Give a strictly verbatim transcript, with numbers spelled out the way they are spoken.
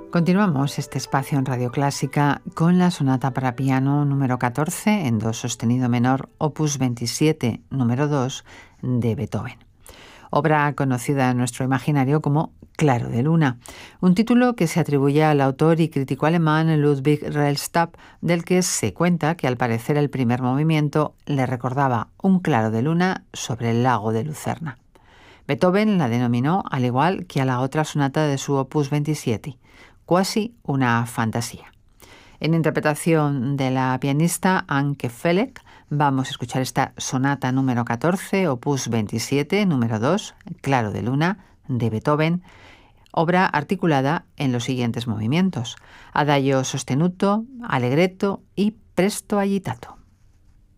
Continuamos este espacio en Radio Clásica con la sonata para piano número catorce en do sostenido menor, opus veintisiete, número dos, de Beethoven. Obra conocida en nuestro imaginario como Claro de Luna, un título que se atribuye al autor y crítico alemán Ludwig Rellstab, del que se cuenta que al parecer el primer movimiento le recordaba un claro de luna sobre el lago de Lucerna. Beethoven la denominó al igual que a la otra sonata de su opus veintisiete, Quasi una fantasía. En interpretación de la pianista Anke Felek, vamos a escuchar esta sonata número catorce, opus veintisiete, número dos, Claro de Luna, de Beethoven, obra articulada en los siguientes movimientos: adagio sostenuto, allegretto y presto agitato.